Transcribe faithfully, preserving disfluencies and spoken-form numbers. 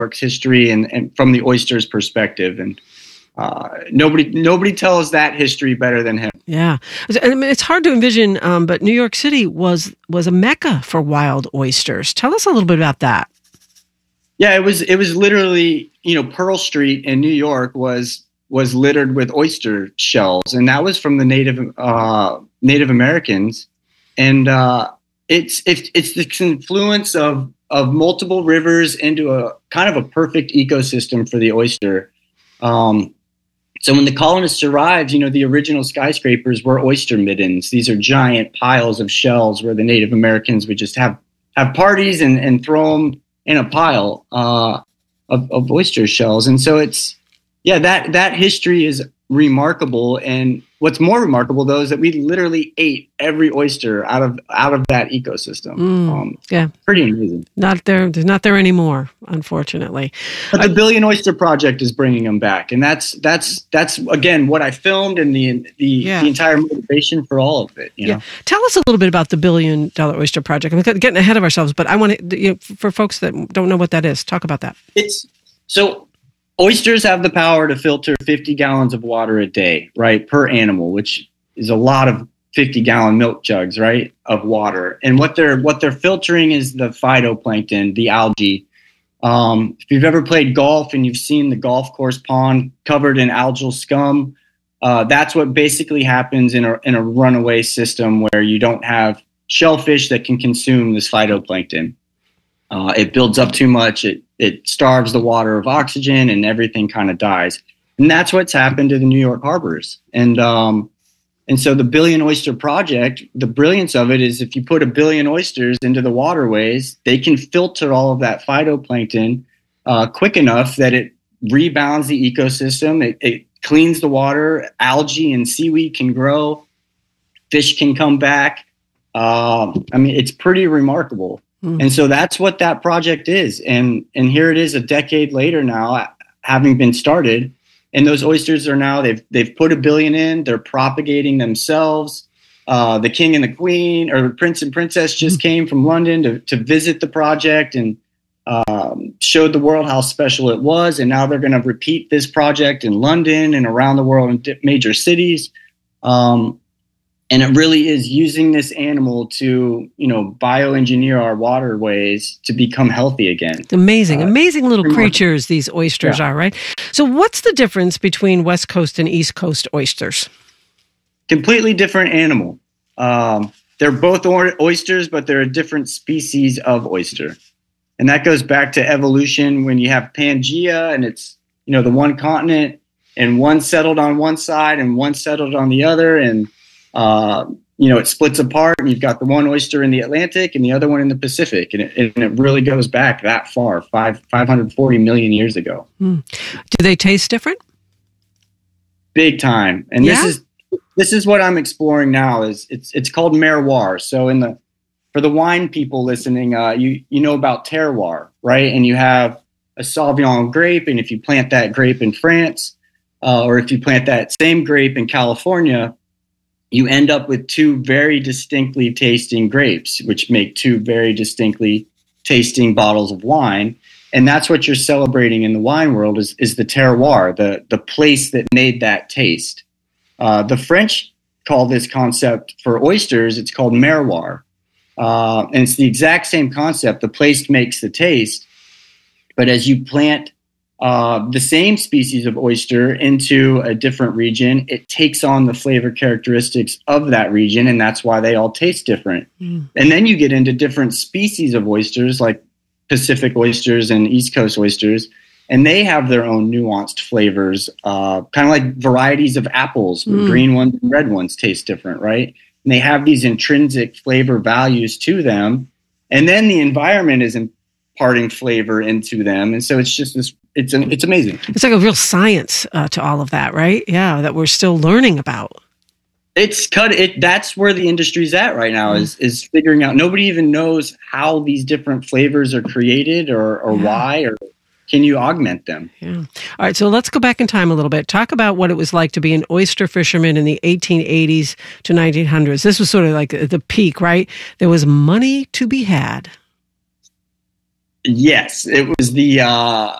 York's history and, and from the oyster's perspective. And uh, nobody nobody tells that history better than him. Yeah. I mean, it's hard to envision, um, but New York City was was a mecca for wild oysters. Tell us a little bit about that. Yeah, it was it was literally, you know, Pearl Street in New York was was littered with oyster shells, and that was from the Native uh, Native Americans. And uh, it's it's it's the confluence of of multiple rivers into a kind of a perfect ecosystem for the oyster. Um, so when the colonists arrived, you know, the original skyscrapers were oyster middens. These are giant piles of shells where the Native Americans would just have have parties and and throw them in a pile uh, of, of oyster shells. And so it's, yeah, that, that history is remarkable. And what's more remarkable, though, is that we literally ate every oyster out of out of that ecosystem. Mm, um, yeah. Pretty amazing. Not there, not there anymore, unfortunately. But the I, Billion Oyster Project is bringing them back. And that's, that's, that's again, what I filmed and the the, yeah. the entire motivation for all of it. You yeah. know? Tell us a little bit about the Billion Dollar Oyster Project. I'm getting ahead of ourselves, but I want to, you know, for folks that don't know what that is, talk about that. It's so... Oysters have the power to filter fifty gallons of water a day, right, per animal, which is a lot of fifty gallon milk jugs, right, of water. And what they're what they're filtering is the phytoplankton, the algae. Um, if you've ever played golf and you've seen the golf course pond covered in algal scum, uh, that's what basically happens in a in a runaway system where you don't have shellfish that can consume this phytoplankton. Uh, it builds up too much. It it starves the water of oxygen, and everything kind of dies. And that's what's happened to the New York harbors. And um, and so the Billion Oyster Project, the brilliance of it is if you put a billion oysters into the waterways, they can filter all of that phytoplankton uh, quick enough that it rebounds the ecosystem. It, it cleans the water. Algae and seaweed can grow. Fish can come back. Um, I mean, it's pretty remarkable. And so that's what that project is. And and here it is a decade later now, having been started. And those oysters are now, they've they've put a billion in, they're propagating themselves. Uh, the king and the queen, or prince and princess just came from London to, to visit the project and um, showed the world how special it was. And now they're going to repeat this project in London and around the world in major cities. Um, And it really is using this animal to, you know, bioengineer our waterways to become healthy again. It's amazing, uh, amazing little remarkable. creatures these oysters yeah. are, right? So what's the difference between West Coast and East Coast oysters? Completely different animal. Um, they're both or- oysters, but they're a different species of oyster. And that goes back to evolution when you have Pangea and it's, you know, the one continent and one settled on one side and one settled on the other. And Uh, you know, it splits apart and you've got the one oyster in the Atlantic and the other one in the Pacific. And it, and it really goes back that far, five, five hundred forty million years ago. Mm. Do they taste different? Big time. And yeah? this is, this is what I'm exploring now is it's, it's called merroir. So in the, for the wine people listening, uh, you, you know about terroir, right? And you have a Sauvignon grape. And if you plant that grape in France, uh, or if you plant that same grape in California, you end up with two very distinctly tasting grapes, which make two very distinctly tasting bottles of wine. And that's what you're celebrating in the wine world is, is the terroir, the, the place that made that taste. Uh, the French call this concept for oysters, it's called merroir. Uh, and it's the exact same concept. The place makes the taste. But as you plant Uh, the same species of oyster into a different region, it takes on the flavor characteristics of that region, and that's why they all taste different. Mm. And then you get into different species of oysters, like Pacific oysters and East Coast oysters, and they have their own nuanced flavors, uh, kind of like varieties of apples. Mm. Green ones and red ones taste different, right? And they have these intrinsic flavor values to them, and then the environment is imparting flavor into them, and so it's just this. It's an, it's amazing. It's like a real science uh, to all of that, right? Yeah, that we're still learning about. It's cut. It that's where the industry's at right now. Mm. Is is figuring out. Nobody even knows how these different flavors are created, or or yeah. why, or can you augment them? Yeah. All right. So let's go back in time a little bit. Talk about what it was like to be an oyster fisherman in the eighteen eighties to nineteen hundreds. This was sort of like the peak, right? There was money to be had. Yes, it was the uh,